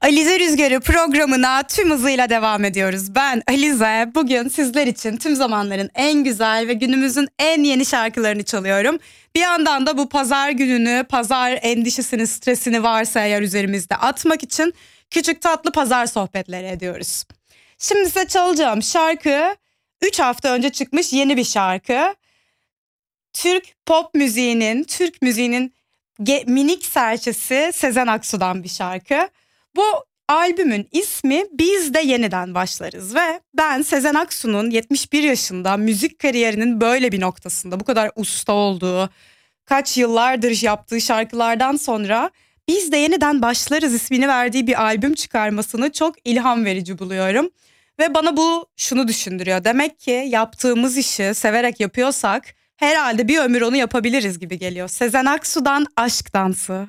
Alize Rüzgarı programına tüm hızıyla devam ediyoruz. Ben Alize. Bugün sizler için tüm zamanların en güzel ve günümüzün en yeni şarkılarını çalıyorum. Bir yandan da bu pazar gününü, pazar endişesini, stresini varsa eğer üzerimizde atmak için küçük tatlı pazar sohbetleri ediyoruz. Şimdi size çalacağım şarkı 3 hafta önce çıkmış yeni bir şarkı. Türk müziğinin minik serçesi Sezen Aksu'dan bir şarkı. Bu albümün ismi Biz de Yeniden Başlarız ve ben Sezen Aksu'nun 71 yaşında müzik kariyerinin böyle bir noktasında bu kadar usta olduğu, kaç yıllardır yaptığı şarkılardan sonra Biz de Yeniden Başlarız ismini verdiği bir albüm çıkarmasını çok ilham verici buluyorum. Ve bana bu şunu düşündürüyor. Demek ki yaptığımız işi severek yapıyorsak herhalde bir ömür onu yapabiliriz gibi geliyor. Sezen Aksu'dan Aşk Dansı.